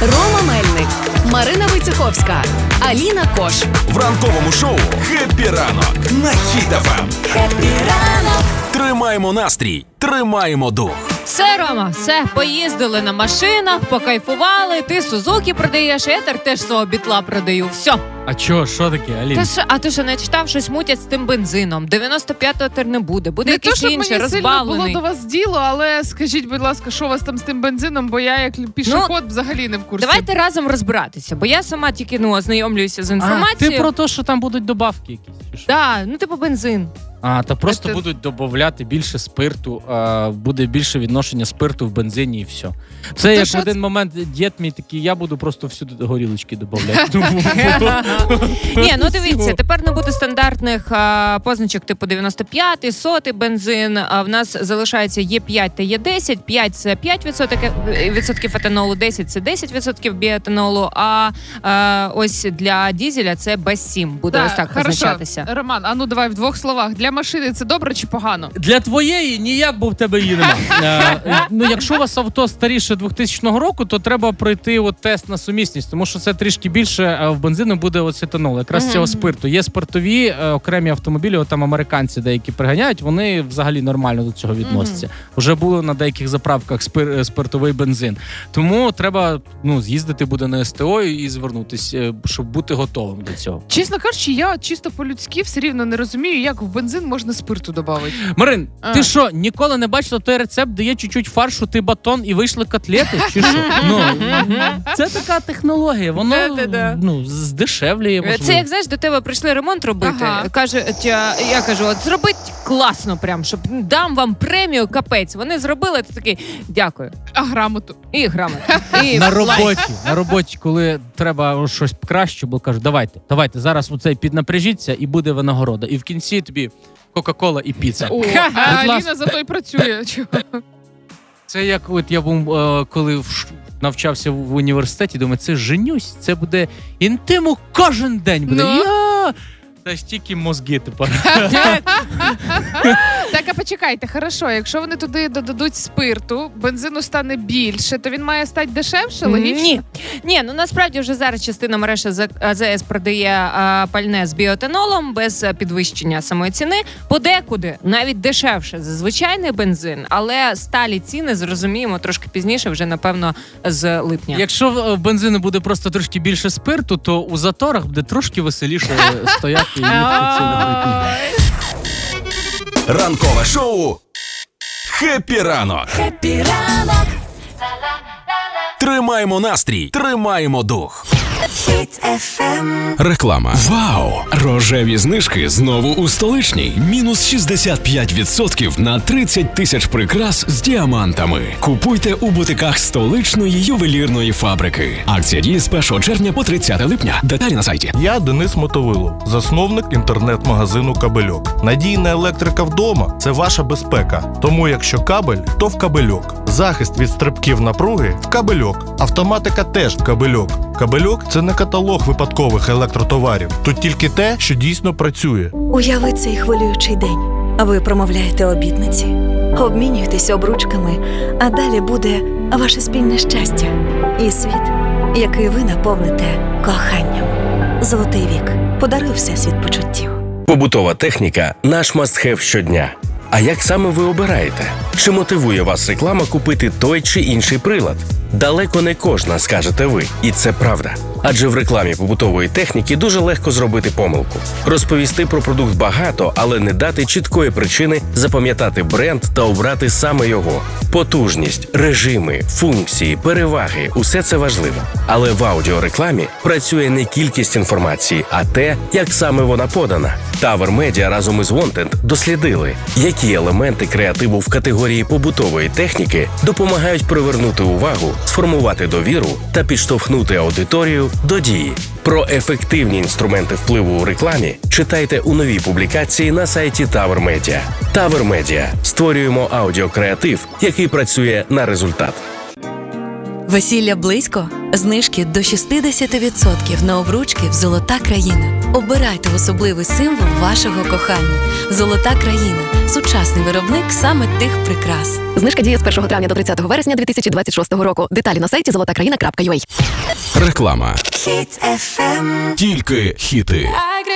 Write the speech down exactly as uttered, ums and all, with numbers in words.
Рома Мельник, Марина Войцеховська, Аліна Кош. В ранковому шоу «Хеппі ранок» на Хіт еф ем. Хеппі ранок. Тримаємо настрій, тримаємо дух. Все, Рома, все, поїздили на машинах, покайфували, ти Сузуки продаєш, я теж свого бітла продаю, все. А чо, що таке, Алін? Ти ж, а ти що не читав, щось мутять з тим бензином, дев'яносто п'ятого тепер не буде, буде Не то, якийсь щоб інший, мені сильно було розбавлений. до вас діло, але скажіть, будь ласка, що у вас там з тим бензином, бо я як пішоход взагалі не в курсі. Давайте разом розбиратися, бо я сама тільки ну, ознайомлююся з А, інформацією. ти про те, що там будуть добавки якісь? чи що? Да, ну типу бензин. А, та просто Це- будуть додавати більше спирту, а, буде більше відношення спирту в бензині і все. Це як що в один це? момент дід мій такий, я буду просто всюди горілочки додавати. Ні, ну дивіться, тепер не буде стандартних а, позначок типу дев'яносто п'ятий, сотий бензин. А в нас залишається Є п'ять та Є десять. п'ять – це п'ять відсотків етанолу, десять – це десять відсотків біоетанолу, а, а ось для дізеля це Б сім. Буде Да, ось так хорошо. позначатися. Роман, а ну давай в двох словах. Для машини це добре чи погано? Для твоєї ніяк, бо в тебе її нема. Е, ну, якщо у вас авто старіше двохтисячного року, то треба пройти от тест на сумісність, тому що це трішки більше, а в бензину буде ось етанол, якраз Мгм. цього спирту. Є спиртові е, окремі автомобілі, от там американці деякі приганяють, вони взагалі нормально до цього відносяться. Уже було на деяких заправках спир, е, спиртовий бензин. Тому треба ну, з'їздити буде на ес те о і звернутися, е, щоб бути готовим до цього. Чесно кажучи, я чисто по-людськи все рівно не розумію, як в бензин можна спирту додати. Марин, А. ти що, ніколи не бачила той рецепт, де є чуть-чуть фаршу, ти батон і вийшли котлети? Чи що? Ну, це така технологія, воно Да-да-да. ну, здешевлює, можливо. Це як, знаєш, до тебе прийшли ремонт робити. Ага. Каже, тя, я кажу, от зробіть класно прям, щоб дам вам премію, капець. Вони зробили, ти такий, дякую. А грамоту? І грамотно. І На лайк. роботі, на роботі, коли треба щось краще, бо кажуть, давайте, давайте, зараз оцей піднапряжіться і буде винагорода. І в кінці тобі Кока-Кола і піца. О, а Будь Аліна ласка. зато й працює. Чого? Це як от я був, е, коли в ш- навчався в в університеті, думаю, це женюсь, це буде інтиму кожен день буде. Ну. Я... Та стільки мозги тепер. Так, а почекайте, хорошо, якщо вони туди додадуть спирту, бензину стане більше, то він має стати дешевше, логічно? Ні. Ні, ну насправді вже зараз частина мережі А З С продає а, пальне з біоетанолом без а, підвищення самої ціни. Подекуди навіть дешевше за звичайний бензин, але сталі ціни зрозуміємо трошки пізніше, вже напевно з липня. Якщо в- в бензину буде просто трошки більше спирту, то у заторах буде трошки веселіше стояти і їхати цілий день. Ранкове шоу «Хеппі ранок». Хеппі ранок. Тримаємо настрій, тримаємо дух. Хіт еф ем. Реклама. Вау! Рожеві знижки знову у столичній. Мінус шістдесят п'ять відсотків на тридцять тисяч прикрас з діамантами. Купуйте у бутиках столичної ювелірної фабрики. Акція діє з першого червня по тридцяте липня. Деталі на сайті. Я Денис Мотовило, засновник інтернет-магазину «Кабельок». Надійна електрика вдома – це ваша безпека. Тому якщо кабель, то в «Кабельок». Захист від стрибків напруги – в «Кабельок». Автоматика теж в «Кабельок». «Кабельок» – це не каталог випадкових електротоварів. Тут тільки те, що дійсно працює. Уяви цей хвилюючий день. Ви промовляєте обітниці, обмінюєтесь обручками, а далі буде ваше спільне щастя і світ, який ви наповните коханням. Золотий вік. Подаруй всесвіт почуттів. Побутова техніка – наш must-have щодня. А як саме ви обираєте? Чи мотивує вас реклама купити той чи інший прилад? Далеко не кожна, скажете ви. І це правда. Адже в рекламі побутової техніки дуже легко зробити помилку. Розповісти про продукт багато, але не дати чіткої причини запам'ятати бренд та обрати саме його. Потужність, режими, функції, переваги – усе це важливо. Але в аудіорекламі працює не кількість інформації, а те, як саме вона подана. Tower Media разом із Wanted дослідили, які елементи креативу в категорії побутової техніки допомагають привернути увагу, сформувати довіру та підштовхнути аудиторію до дії. Про ефективні інструменти впливу у рекламі читайте у новій публікації на сайті Tower Media. Tower Media. Створюємо аудіокреатив, який працює на результат. Весілля близько? Знижки до шістдесят відсотків на обручки в «Золота країна». Обирайте особливий символ вашого кохання. «Золота країна» – сучасний виробник саме тих прикрас. Знижка діє з першого травня до тридцятого вересня дві тисячі двадцять шостого року. Деталі на сайті золота країна крапка ю а. Реклама. Тільки хіти.